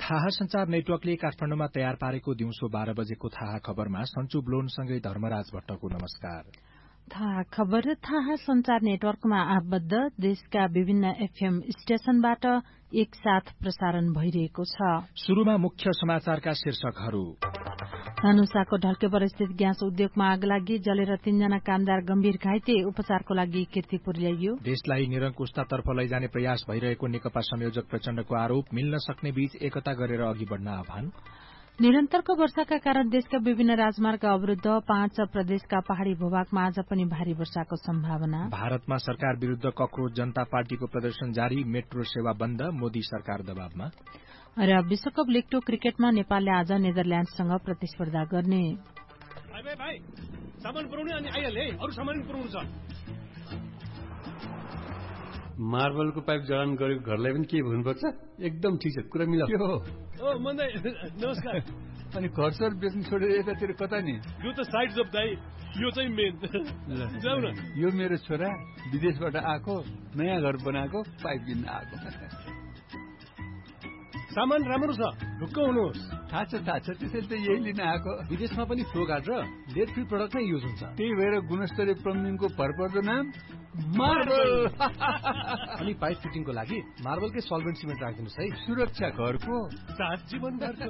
थाहा संचार नेटवर्कले काठमाडौँमा तयार पारेको दिउँसो 12 बजेको थाहा खबरमा सञ्चु ब्लोनसँगै धर्मराज भट्टको नमस्कार। थाहा खबर थाहा संचार नेटवर्कमा आबद्ध देशका विभिन्न एफएम स्टेशनबाट एकसाथ प्रसारण भइरहेको छ। शुरूमा मुख्य समाचारका शीर्षकहरू। धनुषाको ढल्केबर स्थित ग्यास उद्योगमा आग लागि जलेर 3 जना कामदार गम्भीर घाइते, उपचारको लागि कीर्तिपुर ल्याइयो। देशलाई निरंकुशतातर्फ लैजाने प्रयास भइरहेको नेकपा संयोजक प्रचण्डको आरोप, मिल्न सक्ने बीच एकता गरेर अघि बढ्न आह्वान। निरन्तरको वर्षाका कारण देशका विभिन्न राजमार्ग अवरूद्ध, 5 प्रदेशका पहाड़ी भूभागमा आज पनि भारी वर्षाको सम्भावना। भारतमा सरकार विरूद्ध कक्रोच जनता पार्टीको प्रदर्शन जारी, मेट्रो सेवा बन्द, मोदी सरकार दबावमा। र विश्वकप लीग 2 क्रिकेटमा नेपालले आज नेदरल्याण्डसँग प्रतिस्पर्धा गर्ने। मार्बलको पाइप जडान गरेको घरलाई पनि के भन्नुपर्छ? एकदम ठिक छ, कुरा मिलाऊ। नमस्कार। अनि घर सर बेच्नु छोडेर यतातिर कता नि? यो त साइड जब दाइ, यो चाहिँ मेन। जाऊ न। यो मेरो छोरा विदेशबाट आएको, नयाँ घर बनाएको, पाइप किन्न आएको। सामान राम्रो छ, ढुक्क हुनुहोस्। थाहा छ त्यसैले त यही लिन आएको। विदेशमा पनि फ्लो गार्ड र लेड फ्री प्रडक्ट नै युज हुन्छ। त्यही भएर गुणस्तरीय प्लम्बिङको भरपर्दो नाम मार्बल। अनि पाइप फिटिङको लागि मार्बलकै सल्भेन्ट सिमेन्ट राखिदिनुहोस् है। सुरक्षा घरको साथ जीवन घरको।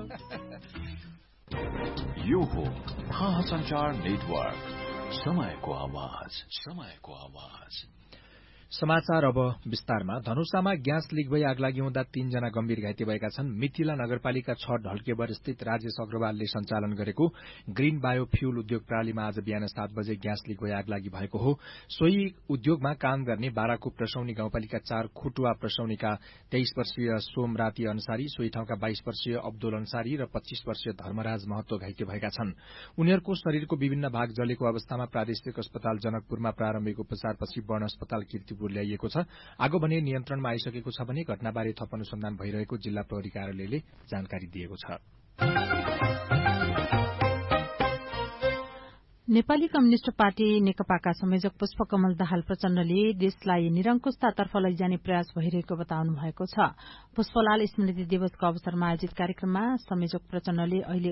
यो हो थाहा संचार नेटवर्क, समयको आवाज। समाचार अब विस्तारमा। धनुषामा ग्यास लीक भई आगलागी हुँदा 3 जना गम्भीर घाइते भएका छन्। मिथिला नगरपालिका 6 ढल्केबर स्थित राजेश अग्रवालले सञ्चालन गरेको ग्रीन बायोफ्यूल उद्योग प्रणालीमा आज बिहान 7 बजे ग्यास लीक भई आगलागी भएको हो। सोही उद्योगमा काम गर्ने बाराको प्रसौनी गाउँपालिका 4 खुटुवा प्रसौनीका 23 वर्षीय सोमराती अन्सारी, सोही ठाउँका 22 वर्षीय अब्दुल अन्सारी र 25 वर्षीय धर्मराज महतो घाइते भएका छन्। उनीहरूको शरीरको विभिन्न भाग जलेको अवस्थामा प्रादेशिक अस्पताल जनकपुरमा प्रारम्भिक उपचारपछि वर्ण अस्पताल कीर्तिपुर ल्याइएको छ। आगो भने नियन्त्रणमा आइसकेको छ भने घटनाबारे थप अनुसन्धान भइरहेको जिल्ला प्रहरी कार्यालयले जानकारी दिएको छ। नेपाली कम्युनिष्ट पार्टी नेकपाका संयोजक पुष्पकमल दाहाल प्रचण्डले देशलाई निरंकुशतातर्फ लैजाने प्रयास भइरहेको बताउनु भएको छ। पुष्पलाल स्मृति दिवसको अवसरमा आयोजित कार्यक्रममा संयोजक प्रचण्डले अहिले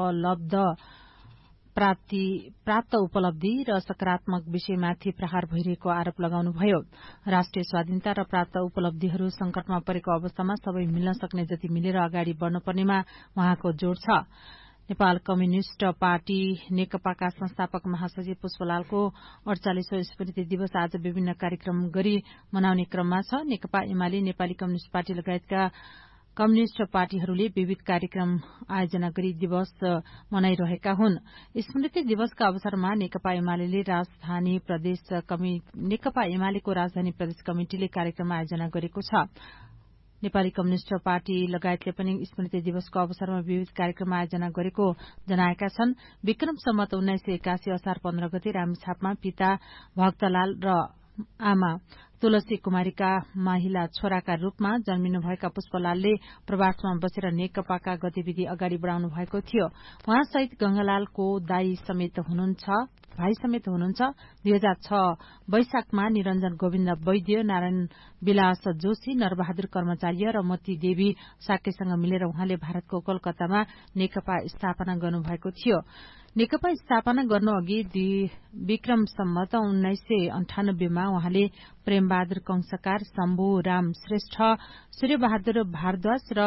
प्राप्त उपलब्धि र सकारात्मक विषयमाथि प्रहार भइरहेको आरोप लगाउनुभयो। राष्ट्रिय स्वाधीनता र प्राप्त उपलब्धिहरू संकटमा परेको अवस्थामा सबै मिल्न सक्ने जति मिलेर अगाडि बढ्नुपर्नेमा उहाँको जोड़ छ। नेपाल कम्युनिष्ट पार्टी नेकपाका संस्थापक महासचिव पुष्पलालको 48औं स्मृति दिवस आज विभिन्न कार्यक्रम गरी मनाउने क्रममा छ। नेकपा एमाले, नेपाली कम्युनिष्ट पार्टी लगायतका कम्युनिष्ट पार्टीहरूले विविध कार्यक्रम आयोजना गरी दिवस मनाइरहेका हुन्। स्मृति दिवसका अवसरमा नेकपा एमालेको राजधानी प्रदेश कमिटिले कार्यक्रम आयोजना गरेको छ। नेपाली कम्युनिष्ट पार्टी लगायतले पनि स्मृति दिवसको अवसरमा विविध कार्यक्रम आयोजना गरेको जनाएका छन्। विक्रम सम्वत 1981 असार 15 गते रामेछापमा पिता भक्तलाल र आमा तुलसी कुमारीका माहिला छोराका रूपमा जन्मिनुभएका पुष्पलालले प्रवासमा बसेर नेकपाका गतिविधि अगाडि बढ़ाउनु भएको थियो। उहाँसहित गंगालालको भाइ समेत हुनुहुन्छ। 2006 वैशाखमा निरञ्जन गोविन्द वैद्य, नारायण विलास जोशी, नरबहादुर कर्मचार्य र मती देवी साकेसँग मिलेर उहाँले भारतको कोलकातामा नेकपा स्थापना गर्नुभएको थियो। नेकपा स्थापना गर्नु अघि विक्रम सम्वत 1998 मा उहाँले प्रेमबहादुर कंसकार, शम्भु राम श्रेष्ठ, सूर्यबहादुर भारद्वाज र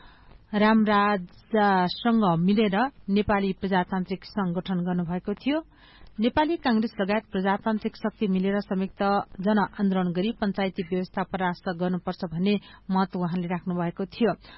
रामराजसँग मिलेर नेपाली प्रजातान्त्रिक संगठन गर्नुभएको थियो। नेपाली कांग्रेस लगायत प्रजातान्त्रिक शक्ति मिलेर संयुक्त जनआन्दोलन गरी पञ्चायती व्यवस्था परास्त गर्नुपर्छ भन्ने मत उहाँले राख्नु भएको थियो।